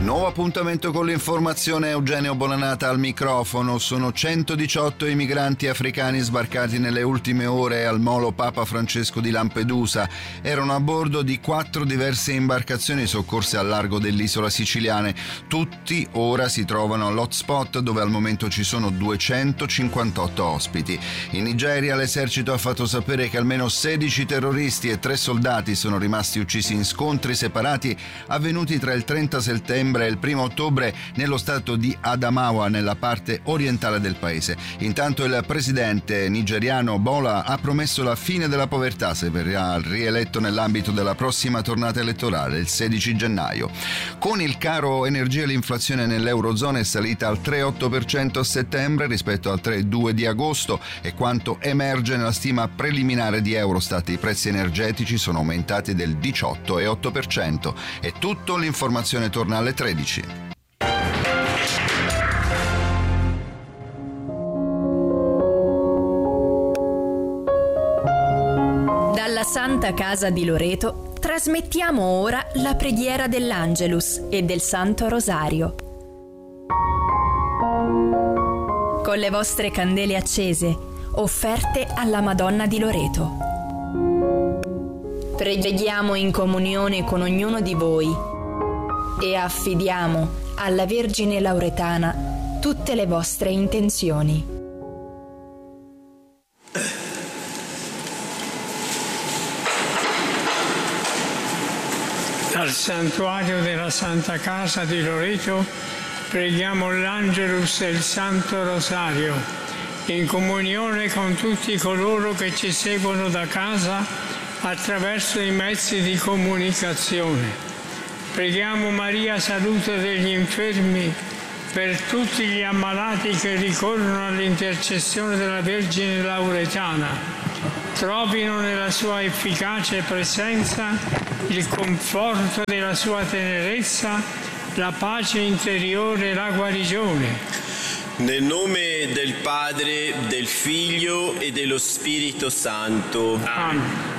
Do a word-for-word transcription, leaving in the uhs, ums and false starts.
Nuovo appuntamento con l'informazione, Eugenio Bonanata al microfono. Sono centodiciotto i migranti africani sbarcati nelle ultime ore al molo Papa Francesco di Lampedusa. Erano a bordo di quattro diverse imbarcazioni soccorse al largo dell'isola siciliane. Tutti ora si trovano all'hotspot dove al momento ci sono duecentocinquantotto ospiti. In Nigeria l'esercito ha fatto sapere che almeno sedici terroristi e tre soldati sono rimasti uccisi in scontri separati avvenuti tra il trenta settembre e il primo ottobre nello stato di Adamawa, nella parte orientale del paese. Intanto il presidente nigeriano Bola ha promesso la fine della povertà se verrà rieletto nell'ambito della prossima tornata elettorale il sedici gennaio. Con il caro energia l'inflazione nell'eurozona è salita al tre virgola otto per cento a settembre rispetto al tre virgola due di agosto e quanto emerge nella stima preliminare di Eurostat i prezzi energetici sono aumentati del diciotto virgola otto per cento. È tutto, l'informazione torna alle tredici. Dalla Santa Casa di Loreto trasmettiamo ora la preghiera dell'Angelus e del Santo Rosario. Con le vostre candele accese, offerte alla Madonna di Loreto. Preghiamo in comunione con ognuno di voi e affidiamo alla Vergine Lauretana tutte le vostre intenzioni. Dal santuario della Santa Casa di Loreto preghiamo l'Angelus e il Santo Rosario in comunione con tutti coloro che ci seguono da casa attraverso i mezzi di comunicazione. Preghiamo Maria, salute degli infermi, per tutti gli ammalati che ricorrono all'intercessione della Vergine Lauretana. Trovino nella sua efficace presenza il conforto della sua tenerezza, la pace interiore e la guarigione. Nel nome del Padre, del Figlio e dello Spirito Santo. Amen.